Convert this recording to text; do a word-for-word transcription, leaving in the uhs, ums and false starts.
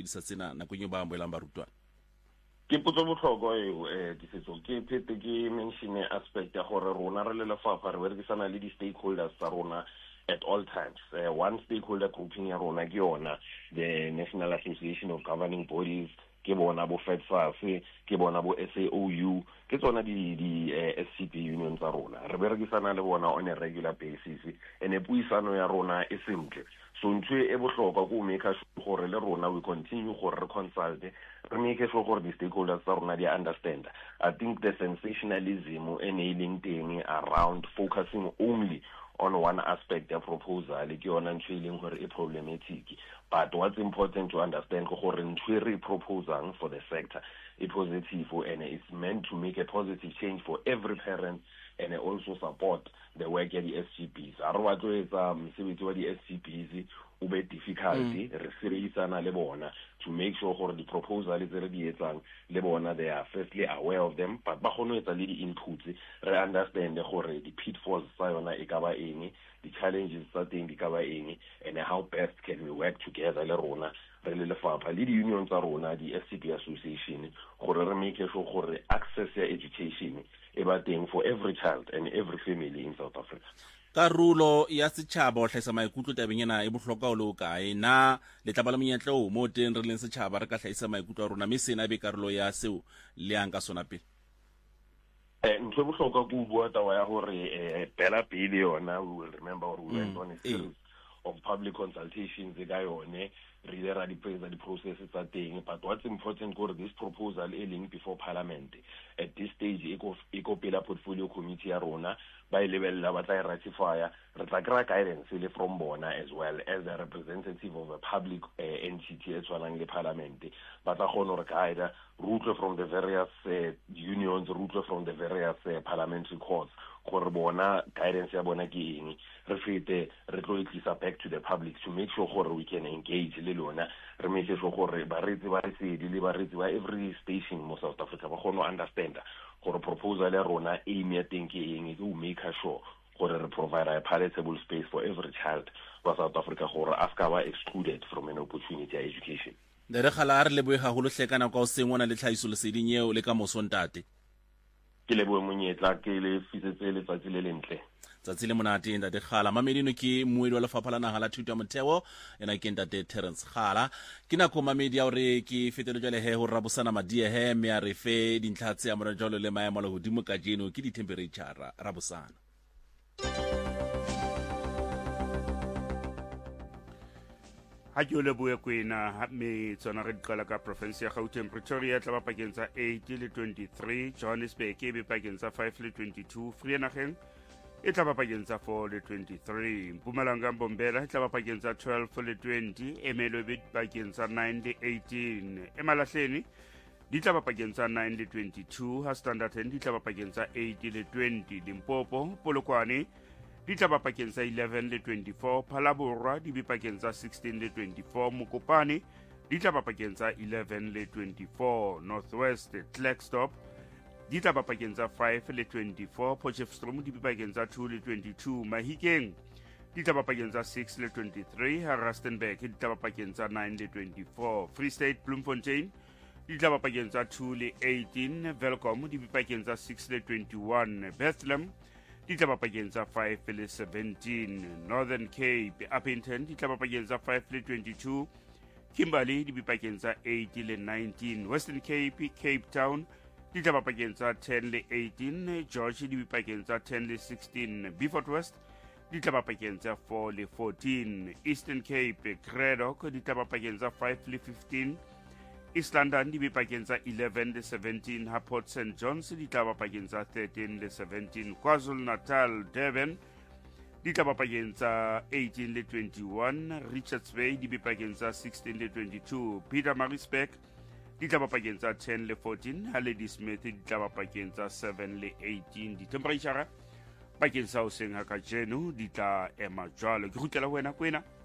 sebedisa tsena nakong e ba amoelang barutwana? Ke potso botlhokwa eo eh ke setso ke phete ke mention aspect ya gore rona re le lefapha re berekisana le di stakeholders tsa rona at all times. Uh, one stakeholder grouping ya rona ke yona the National Association of Governing Bodies, ke bona bo FEDFAS, ke bona bo S A O U, ke tsona di di uh, S C P union tsa rona. Re berekisana le bona on a regular basis and e puisano ya rona e simple. So ntwe e bohlokwa go make sure gore le rona we continue gore re consult, re make sure gore di stakeholders tsa rona di understand. I think the sensationalism enabling thing around focusing only on one aspect of proposal ke yona ntwe e leng gore e problematic, but what's important to understand ke gore ntwe re proposang for the sector e positive and it's meant to make a positive change for every parent and also support the work ya di S G Ps. A re batlo etsa mosebetsi wa di S G Ps o be difficulty, re seriisana le bona to make sure gore di proposal tse re di etsang le bona they are firstly aware of them, but ba kgone etsa le di inputs re understand gore di pitfalls tsa yona e ka ba eng, the challenges tsa teng di ka ba eng, and how best can we work together le rona re le lefapha le di union tsa rona di S C P association gore re make sure gore access ya education e ba teng for every child and every family in South Africa. Karulo ya setšhaba o tlhaisa maikutlo tabeng ena e bohlokwa o le o kae na le tla ba le monyetla o mo teng re leng setšhaba re ka tlhaisa maikutlo a rona mme sena be karolo ya seo le yang ka sona pele? Eh ntho bohlokwa go bua taba ya gore eh pela pele yona we will remember or we went on a series of public consultations e ka yone re ile ra di presa di processes tsa teng, but what's important gore this proposal e leng before parliament at this stage e go e go pela portfolio committee ya rona ba ilebella ba tla ratify re tla kra guidance le from bona as well as a representative of a public uh, entity as well le parliament ba tla gona re guide root from the various uh, unions, root from the various uh, parliamentary courts gore bona guidance ya bona ke eng re fete re tlo itlisa back to the public to make sure gore we can engage le lona re make sure gore ba retsi ba se di le ba retsi ba every station mo South Africa ba kgone understand gore proposal ya rona aim ya teng ke eng to make sure gore re provide a palatable space for every child wa South Africa gore aska ba excluded from an opportunity ya education. Le re gala re le boe ga go lotlekana kwa o sengwana le tlhaiso le seding eo le ka mosontate ke le boe monyetla ke le fitsetse le tsatsi le lentle tsatsi le monate ntate Gala mamedino ke moedi wa lefapha la naga la thuto ya motheo ena ke ntate Terence Gala ke nako mamedi ya gore ke fetelo jale he ho rabosana madie he me a re fe dintlha tse ya mora jalo le maemo le hodimo ka jeno ke di temperature rabosana. Ha ke le bua kwena me tsona re qala ka province ya Gauteng. Pretoria tla ba pakeng tsa eight le twenty-three, Johannesburg e be pakeng tsa five le twenty-two, Vereeniging e tla ba pakeng tsa four le twenty-three, Mpumalanga Mbombela e tla ba pakeng tsa twelve le twenty, Emelo e be pakeng tsa nine le eighteen, Emalahleni di tla ba pakeng tsa nine le twenty-two, ha Standerton di tla ba pakeng tsa eight le twenty, Limpopo Polokwane di tla ba pakeng tsa eleven le twenty-four, Phalaborwa di be pakeng tsa sixteen le twenty-four, Mokopane di tla ba pakeng tsa eleven le twenty-four, Northwest Klerksdorp di tla ba pakeng tsa five le twenty-four, Potchefstroom di be pakeng tsa two le twenty-two, Mahikeng di tla ba pakeng tsa six le twenty-three, Rustenburg di tla ba pakeng tsa nine le twenty-four, Free State Bloemfontein di tla ba pakeng tsa two le eighteen, Welkom di be pakeng tsa six le twenty-one, Bethlehem di tla ba pakeng tsa five le seventeen, Northern Cape Appington di tla ba pakeng tsa five le twenty-two, Kimberley di be pakeng tsa eight le nineteen, Western Cape Cape Town di tla ba pakeng tsa ten le eighteen, George di be pakeng tsa ten le sixteen, Beaufort West di tla ba pakeng tsa four le fourteen, Eastern Cape Craddock di tla ba pakeng tsa five le fifteen, East London di be pakeng tsa eleven le seventeen, ha Port Saint John's di tla ba pakeng tsa thirteen le seventeen, KwaZulu-Natal Durban di tla ba pakeng tsa eighteen le twenty-one, Richards Bay di be pakeng tsa sixteen le twenty-two, Pietermaritzburg di tla ba pakeng tsa ten le fourteen, ha Ladysmith di tla ba pakeng tsa seven le eighteen. Di temperature bakeng sa hoseng ha ka jeno di tla ema jwalo ke rutela wena kwena